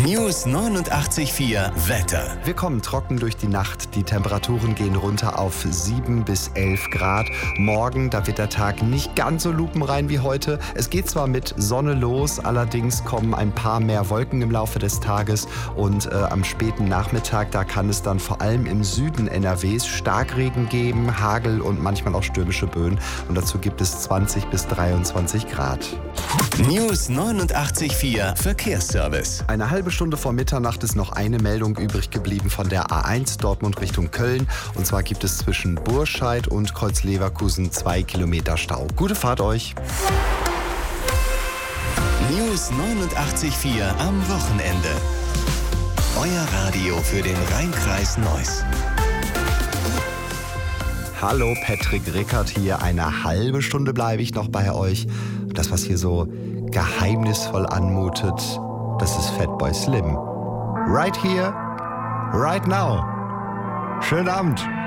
News 89,4 Wetter. Wir kommen trocken durch die Nacht. Die Temperaturen gehen runter auf 7 bis 11 Grad. Morgen, da wird der Tag nicht ganz so lupenrein wie heute. Es geht zwar mit Sonne los, allerdings kommen ein paar mehr Wolken im Laufe des Tages. Und am späten Nachmittag, da kann es dann vor allem im Süden NRWs Starkregen geben, Hagel und manchmal auch stürmische Böen. Und dazu gibt es 20 bis 23 Grad. News 89,4 Verkehrsservice. Eine halbe Stunde vor Mitternacht ist noch eine Meldung übrig geblieben von der A1 Dortmund Richtung Köln. Und zwar gibt es zwischen Burscheid und Kreuzleverkusen 2 Kilometer Stau. Gute Fahrt euch! News 89,4 am Wochenende. Euer Radio für den Rhein-Kreis Neuss. Hallo, Patrick Rickert hier. Eine halbe Stunde bleibe ich noch bei euch. Das, was hier so geheimnisvoll anmutet, das ist Fatboy Slim. Right here, right now. Schönen Abend.